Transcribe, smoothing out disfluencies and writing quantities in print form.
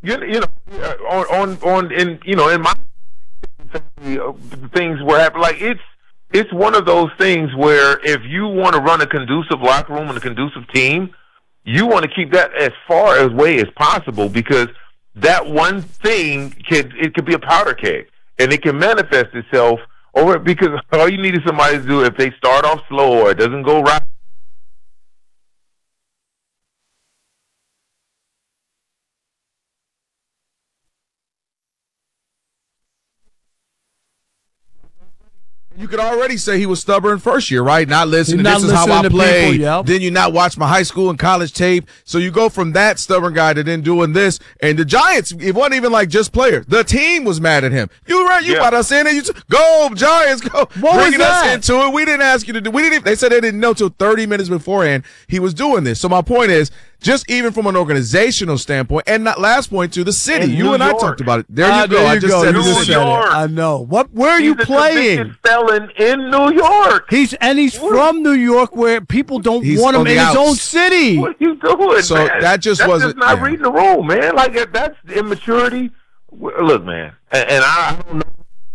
you know, in my things where happen, like it's one of those things where if you want to run a conducive locker room and a conducive team, you want to keep that as far away as possible, because that one thing could be a powder keg, and it can manifest itself over, because all you need is somebody to do, if they start off slow or it doesn't go right. You could already say he was stubborn first year, right? Not listening. Not this is how I play. Yep. Then you not watch my high school and college tape. So you go from that stubborn guy to then doing this. And the Giants, it wasn't even like just players. The team was mad at him. You brought us in, and you go Giants, go. Bringing us into it. We didn't ask you to do. They said they didn't know till 30 minutes beforehand he was doing this. So my point is, just even from an organizational standpoint, and not last point to the city. You and I talked about it. There you go. I just said New York. I know. Where are you playing? He's a convicted felon in New York. He's from New York, where people don't want him in his own city. What are you doing, so man? That's just not reading the room, man. Like, that's immaturity. Look, man, and I don't know